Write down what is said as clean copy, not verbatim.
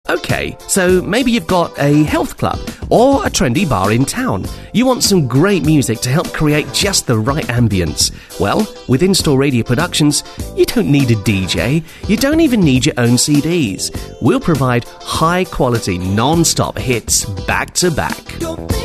Okay, so maybe you've got a health club or a trendy bar in town. You want some great music to help create just the right ambience. Well, with In-Store Radio Productions, you don't need a DJ. You don't even need your own CDs. We'll provide high-quality, non-stop hits back to back.